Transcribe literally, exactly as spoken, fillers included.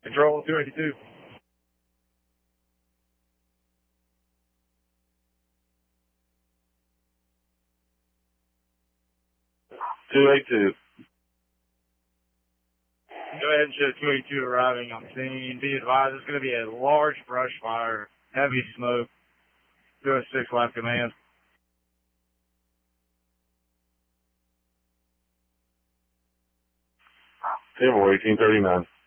Control two eighty-two. two eighty-two. Go ahead and show two eighty-two arriving on scene. Be advised, it's going to be a large brush fire, heavy smoke. two oh six live command. Table eighteen thirty-nine.